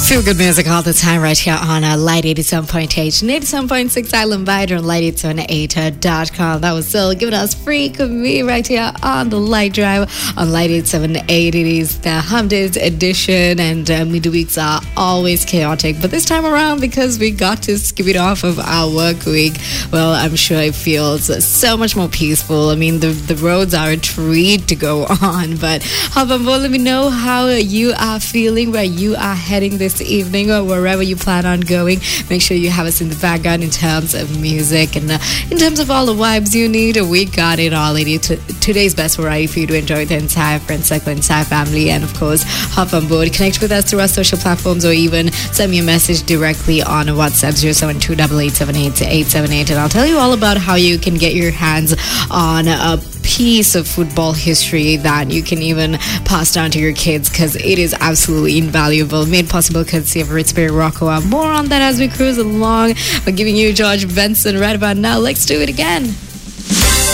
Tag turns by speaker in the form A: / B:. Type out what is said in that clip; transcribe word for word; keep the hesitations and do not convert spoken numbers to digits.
A: Feel good music all the time right here on uh, Light eighty-seven point eight and eighty-seven point six Island Biter on light eight seven eight dot com. That was still giving us Freak of Me right here on the Light Drive on Light eight seven eight. It is the Hump Days edition, and uh, midweeks are always chaotic. But this time around, because we got to skip it off of our work week, well, I'm sure it feels so much more peaceful. I mean, the, the roads are a treat to go on. But hop on board, let me know how you are feeling, where you are heading this evening, or wherever you plan on going. Make sure you have us in the background in terms of music and uh, in terms of all the vibes you need. We got it all in it. Today's best variety for you to enjoy the entire friend circle, entire family, and of course, hop on board. Connect with us through our social platforms, or even send me a message directly on WhatsApp zero seven two eight eight seven eight eight seven eight, and I'll tell you all about how you can get your hands on a piece of football history that you can even pass down to your kids, because it is absolutely invaluable. Made possible courtesy of Ritz Berry Rockoa. More on that as we cruise along. We're giving you George Benson right about now. Let's do it again.